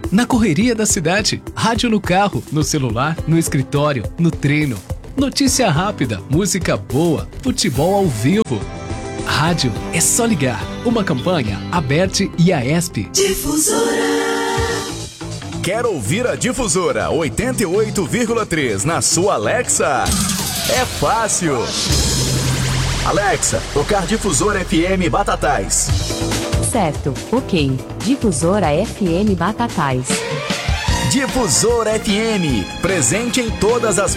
na correria da cidade, rádio no carro, no celular, no escritório, no treino. Notícia rápida, música boa, futebol ao vivo. Rádio é só ligar. Uma campanha, Aberte e Aesp. Difusora. Quer ouvir a Difusora 88,3 na sua Alexa? É fácil. Alexa, tocar Difusora FM Batatais. Certo, ok. Difusora FM Batatais. Difusora FM, presente em todas as